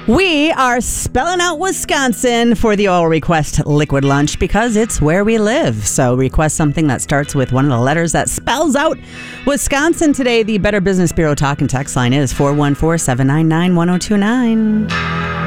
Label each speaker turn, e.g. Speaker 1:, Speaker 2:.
Speaker 1: We are spelling out Wisconsin for the Oil Request Liquid Lunch because it's where we live. So request something that starts with one of the letters that spells out Wisconsin today. The Better Business Bureau talk and text line is 414-799-1029.